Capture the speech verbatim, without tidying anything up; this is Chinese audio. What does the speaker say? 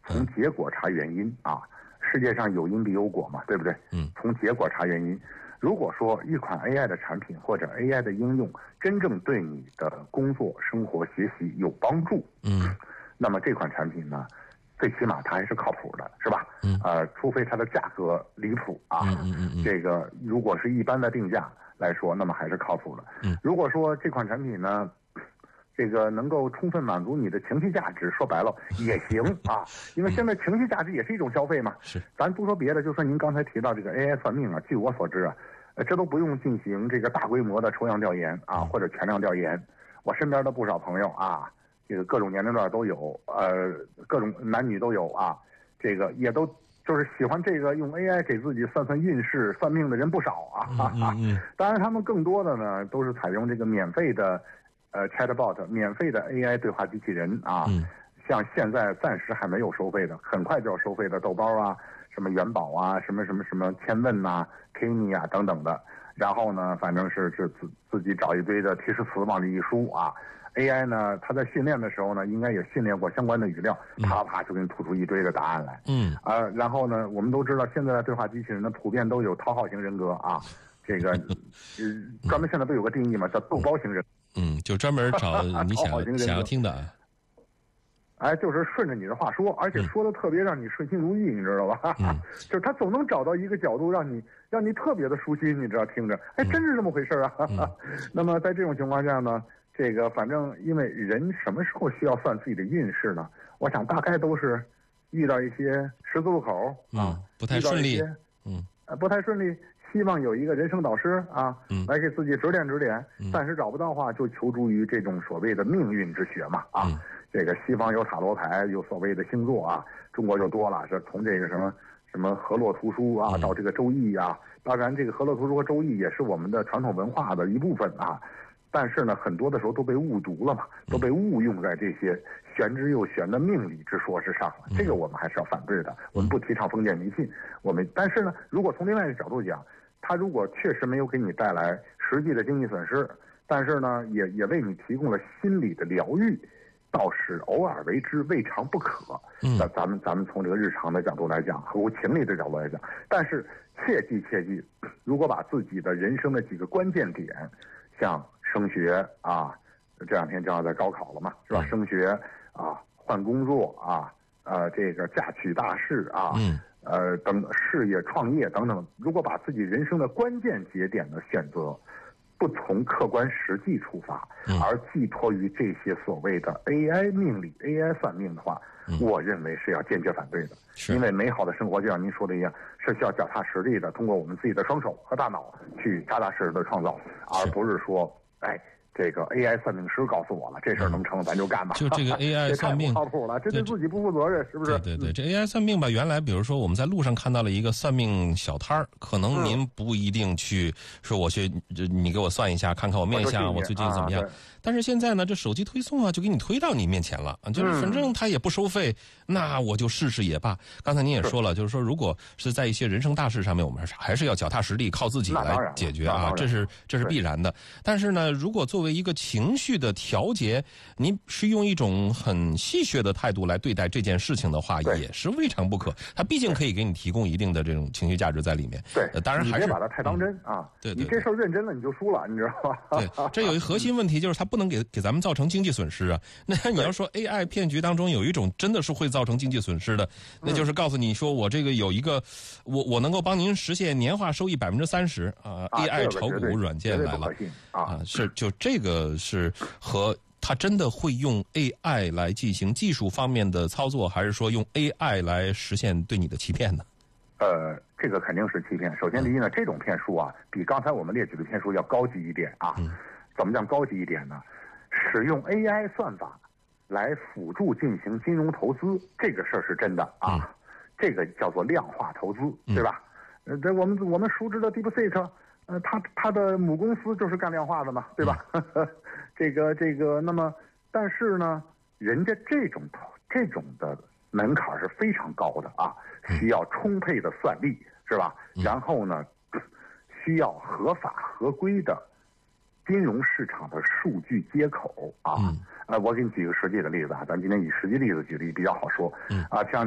从结果查原因啊。世界上有因必有果嘛，对不对？ 嗯， 从结果查原因。如果说一款 A I 的产品或者 A I 的应用真正对你的工作、生活、学习有帮助， 嗯， 那么这款产品呢，最起码它还是靠谱的，是吧？ 嗯， 呃，除非它的价格离谱啊， 嗯嗯嗯嗯， 这个如果是一般的定价来说，那么还是靠谱的。 嗯， 如果说这款产品呢，这个能够充分满足你的情绪价值，说白了也行啊，因为现在情绪价值也是一种消费嘛。 是， 咱不说别的，就说您刚才提到这个 A I 算命啊，据我所知啊，呃，这都不用进行这个大规模的抽样调研啊，或者全量调研。我身边的不少朋友啊，这个各种年龄段都有，呃，各种男女都有啊，这个也都就是喜欢这个用 A I 给自己算算运势、算命的人不少啊。哈哈。 嗯嗯， 当然，他们更多的呢都是采用这个免费的。呃 ，Chatbot 免费的 A I 对话机器人啊， 嗯， 像现在暂时还没有收费的，很快就要收费的豆包啊，什么元宝啊，什么什么什么千问呐、Kimi 啊等等的。然后呢，反正是是自自己找一堆的提示词往里一输啊。A I 呢，它在训练的时候呢，应该也训练过相关的语料，啪啪就给你吐出一堆的答案来。 嗯， 啊、呃，然后呢，我们都知道现在的对话机器人呢，普遍都有讨好型人格啊。这个，呃，专门现在不有个定义嘛，叫逗包型人。 嗯，就专门找你想想要听的啊。 哎，就是顺着你的话说，而且说的特别让你顺心如意，你知道吧？ 嗯， 就是他总能找到一个角度让你让你特别的舒心，你知道听着，哎，真是这么回事啊！ 嗯、 那么在这种情况下呢，这个反正因为人什么时候需要算自己的运势呢？我想大概都是遇到一些十字路口啊， 嗯、不太顺利， 嗯，呃，不太顺利。希望有一个人生导师啊， 嗯， 来给自己指点指点。 嗯、 暂时找不到的话，就求助于这种所谓的命运之学嘛啊。 嗯、 这个西方有塔罗牌，有所谓的星座啊，中国就多了，是从这个什么什么河洛图书啊，到这个周易啊。当然，这个河洛图书和周易也是我们的传统文化的一部分啊。但是呢，很多的时候都被误读了嘛，都被误用在这些玄之又玄的命理之说之上了。这个我们还是要反对的。我们不提倡封建迷信。我们但是呢，如果从另外一个角度讲，它如果确实没有给你带来实际的经济损失，但是呢，也也为你提供了心理的疗愈，倒是偶尔为之未尝不可。那咱们咱们从这个日常的角度来讲，合乎情理的角度来讲，但是切记切记，如果把自己的人生的几个关键点，像升学啊，这两天正好在高考了嘛，是吧？升学啊，换工作啊，呃，这个嫁娶大事啊。 嗯呃，等事业创业等等，如果把自己人生的关键节点的选择，不从客观实际出发，而寄托于这些所谓的 A I 命理、A I 算命的话， 嗯、 我认为是要坚决反对的。因为美好的生活就像您说的一样，是需要脚踏实地的，通过我们自己的双手和大脑去扎扎实实的创造，而不是说，哎。这个 A I 算命师告诉我了，这事儿能成咱就干吧。 就这个 A I 算命靠谱了，这对自己不负责任，是不是？ 对对对，这 A I 算命吧，原来比如说我们在路上看到了一个算命小摊儿，可能您不一定去说我去，你给我算一下，看看我面相，我最近怎么样。但是现在呢，这手机推送啊，就给你推到你面前了，就是反正他也不收费，那我就试试也罢。刚才您也说了，就是说如果是在一些人生大事上面，我们还是要脚踏实地，靠自己来解决啊，这是这是必然的。但是呢，如果作为一个情绪的调节，您是用一种很戏谑的态度来对待这件事情的话，也是未尝不可。它毕竟可以给你提供一定的这种情绪价值在里面。 对， 呃、当然还是你别把它太当真、嗯、啊。 对, 对, 对， 你这事儿认真了，你就输了，你知道吧？ 对，这有一核心问题，就是它不能给给咱们造成经济损失啊。那你要说 A I 骗局当中有一种真的是会造成经济损失的，那就是告诉你说我这个有一个，我我能够帮您实现年化收益百分之三十啊 ，A I 炒股软件来了啊，是就这个是和他真的会用 A I 来进行技术方面的操作，还是说用 A I 来实现对你的欺骗呢？ 呃，这个肯定是欺骗。首先第一呢，这种骗术啊，比刚才我们列举的骗术要高级一点啊。 嗯、 怎么讲高级一点呢？使用 A I 算法来辅助进行金融投资，这个事儿是真的啊。嗯、这个叫做量化投资，对吧？呃、嗯，这我们我们熟知的 DeepSeek， 呃，它它的母公司就是干量化的嘛，对吧？嗯、这个这个，那么但是呢，人家这种这种的门槛是非常高的啊，需要充沛的算力，是吧？ 嗯、 然后呢，需要合法合规的金融市场的数据接口啊。 嗯、 呃，我给你举个实际的例子啊，咱今天以实际例子举例比较好说。 嗯、 啊，像。